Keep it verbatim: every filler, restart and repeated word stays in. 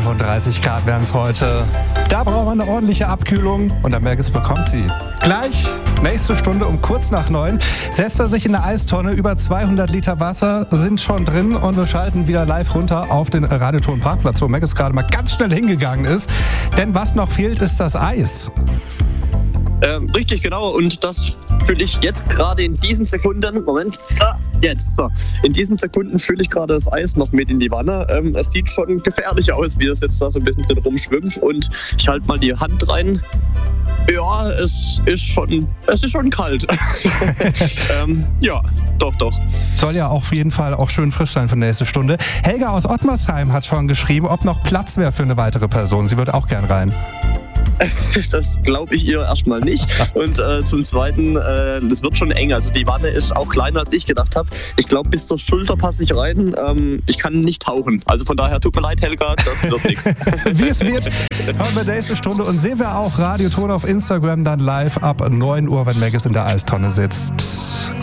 fünfunddreißig Grad wären es heute. Da braucht man eine ordentliche Abkühlung und der Megis bekommt sie. Gleich, nächste Stunde um kurz nach neun, setzt er sich in eine Eistonne. Über zweihundert Liter Wasser sind schon drin und wir schalten wieder live runter auf den Radioton-Parkplatz, wo Megis gerade mal ganz schnell hingegangen ist. Denn was noch fehlt, ist das Eis. Ähm, richtig, genau. Und das fühle ich jetzt gerade in diesen Sekunden. Moment. Ah, jetzt. So. In diesen Sekunden fühle ich gerade das Eis noch mit in die Wanne. Ähm, es sieht schon gefährlich aus, wie es jetzt da so ein bisschen drin rumschwimmt. Und ich halte mal die Hand rein. Ja, es ist schon, es ist schon kalt. ähm, ja, doch, doch. Soll ja auf jeden Fall auch schön frisch sein für die nächste Stunde. Helga aus Ottmarsheim hat schon geschrieben, ob noch Platz wäre für eine weitere Person. Sie würde auch gern rein. Das glaube ich ihr erstmal nicht. Und äh, zum Zweiten, äh, es wird schon eng. Also die Wanne ist auch kleiner, als ich gedacht habe. Ich glaube, bis zur Schulter passe ich rein. Ähm, ich kann nicht tauchen. Also von daher, tut mir leid, Helga, das wird nichts. Wie es wird, hören wir nächste Stunde und sehen wir auch Radioton auf Instagram dann live ab neun Uhr, wenn Megis in der Eistonne sitzt.